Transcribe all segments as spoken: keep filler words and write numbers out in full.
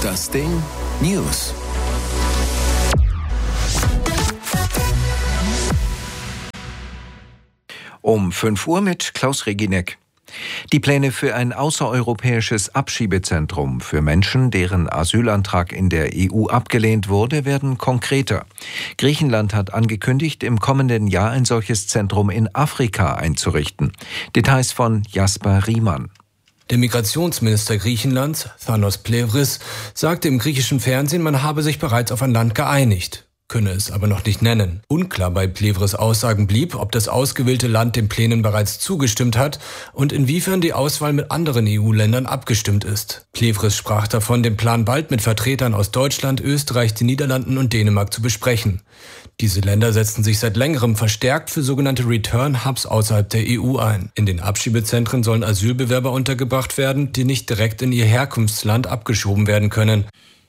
Das Ding News. Um fünf Uhr mit Klaus Regineck. Die Pläne für ein außereuropäisches Abschiebezentrum für Menschen, deren Asylantrag in der E U abgelehnt wurde, werden konkreter. Griechenland hat angekündigt, im kommenden Jahr ein solches Zentrum in Afrika einzurichten. Details von Jasper Riemann. Der Migrationsminister Griechenlands, Thanos Plevris, sagte im griechischen Fernsehen, man habe sich bereits auf ein Land geeinigt, könne es aber noch nicht nennen. Unklar bei Plevris' Aussagen blieb, ob das ausgewählte Land den Plänen bereits zugestimmt hat und inwiefern die Auswahl mit anderen E U-Ländern abgestimmt ist. Plevris sprach davon, den Plan bald mit Vertretern aus Deutschland, Österreich, den Niederlanden und Dänemark zu besprechen. Diese Länder setzen sich seit längerem verstärkt für sogenannte Return-Hubs außerhalb der E U ein. In den Abschiebezentren sollen Asylbewerber untergebracht werden, die nicht direkt in ihr Herkunftsland abgeschoben werden können.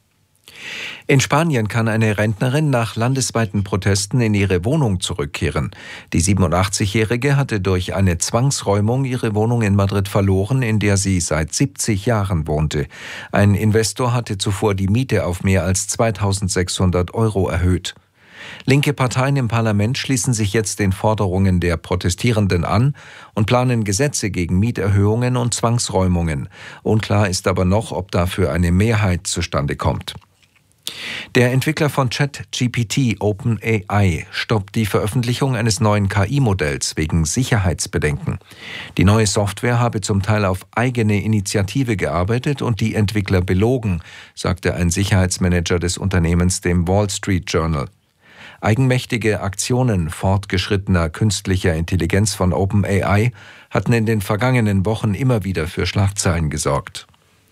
In Spanien kann eine Rentnerin nach landesweiten Protesten in ihre Wohnung zurückkehren. Die siebenundachtzigjährige hatte durch eine Zwangsräumung ihre Wohnung in Madrid verloren, in der sie seit siebzig Jahren wohnte. Ein Investor hatte zuvor die Miete auf mehr als zweitausendsechshundert Euro erhöht. Linke Parteien im Parlament schließen sich jetzt den Forderungen der Protestierenden an und planen Gesetze gegen Mieterhöhungen und Zwangsräumungen. Unklar ist aber noch, ob dafür eine Mehrheit zustande kommt. Der Entwickler von ChatGPT, OpenAI, stoppt die Veröffentlichung eines neuen K I-Modells wegen Sicherheitsbedenken. Die neue Software habe zum Teil auf eigene Initiative gearbeitet und die Entwickler belogen, sagte ein Sicherheitsmanager des Unternehmens dem Wall Street Journal. Eigenmächtige Aktionen fortgeschrittener künstlicher Intelligenz von OpenAI hatten in den vergangenen Wochen immer wieder für Schlagzeilen gesorgt.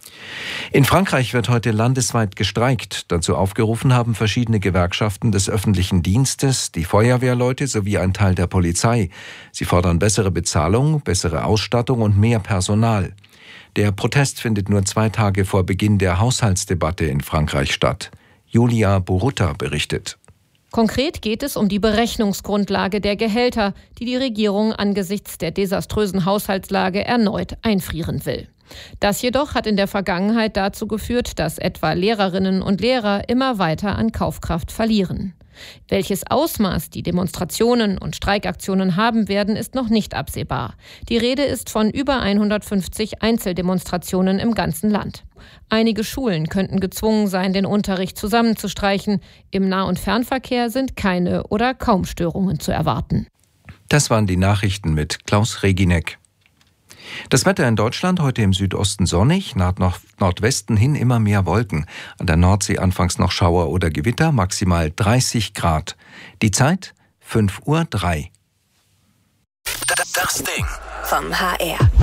In Frankreich wird heute landesweit gestreikt. Dazu aufgerufen haben verschiedene Gewerkschaften des öffentlichen Dienstes, die Feuerwehrleute sowie ein Teil der Polizei. Sie fordern bessere Bezahlung, bessere Ausstattung und mehr Personal. Der Protest findet nur zwei Tage vor Beginn der Haushaltsdebatte in Frankreich statt. Julia Borutta berichtet. Konkret geht es um die Berechnungsgrundlage der Gehälter, die die Regierung angesichts der desaströsen Haushaltslage erneut einfrieren will. Das jedoch hat in der Vergangenheit dazu geführt, dass etwa Lehrerinnen und Lehrer immer weiter an Kaufkraft verlieren. Welches Ausmaß die Demonstrationen und Streikaktionen haben werden, ist noch nicht absehbar. Die Rede ist von über hundertfünfzig Einzeldemonstrationen im ganzen Land. Einige Schulen könnten gezwungen sein, den Unterricht zusammenzustreichen. Im Nah- und Fernverkehr sind keine oder kaum Störungen zu erwarten. Das waren die Nachrichten mit Klaus Regineck. Das Wetter in Deutschland heute im Südosten sonnig, nach Nordwesten hin immer mehr Wolken. An der Nordsee anfangs noch Schauer oder Gewitter, maximal dreißig Grad. Die Zeit fünf Uhr drei. Das Ding vom H R.